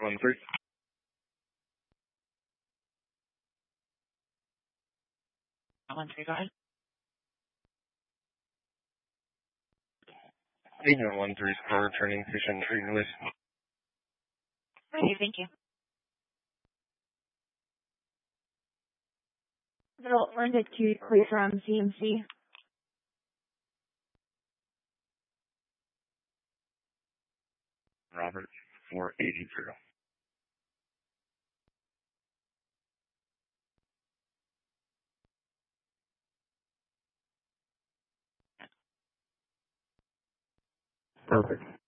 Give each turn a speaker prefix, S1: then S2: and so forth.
S1: 813.
S2: Go ahead.
S1: Agent 13's call returning patient release.
S2: Okay, thank you. Linda Cutley from CMC.
S1: Robert 480. Perfect.